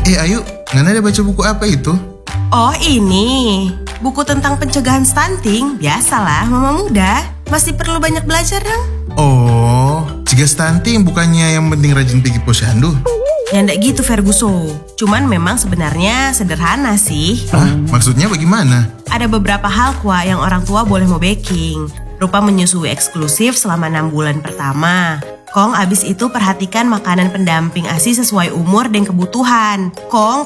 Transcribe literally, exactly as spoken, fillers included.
Eh Ayu, Ngana ada baca buku apa itu? Oh ini, buku tentang pencegahan stunting. Biasalah, mama muda. Masih perlu banyak belajar dong. Oh, cegah stunting bukannya yang penting rajin pergi posyandu? Ya ndak gitu Ferguson. Cuman memang sebenarnya sederhana sih. Hah, maksudnya bagaimana? Ada beberapa hal kwa yang orang tua boleh mau baking. Rupa menyusui eksklusif selama enam bulan pertama. Kong abis itu perhatikan makanan pendamping A S I sesuai umur dan kebutuhan. Kong